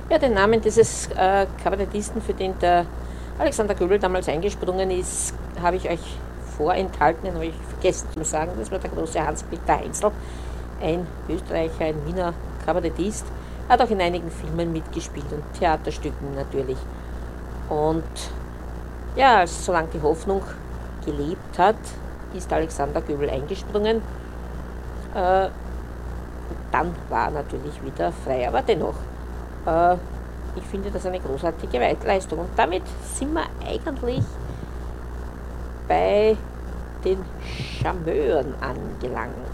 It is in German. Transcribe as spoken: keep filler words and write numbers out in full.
Ja, den Namen dieses äh, Kabarettisten, für den der Alexander Göbel damals eingesprungen ist, habe ich euch vorenthalten, den habe ich vergessen zu sagen. Das war der große Hans-Peter Heinzel, ein Österreicher, ein Wiener Kabarettist, hat auch in einigen Filmen mitgespielt und Theaterstücken natürlich. Und ja, als solange die Hoffnung gelebt hat, ist Alexander Göbel eingesprungen. Äh, dann war er natürlich wieder frei, aber dennoch, äh, ich finde das eine großartige Leistung. Und damit sind wir eigentlich bei den Charmeuren angelangt.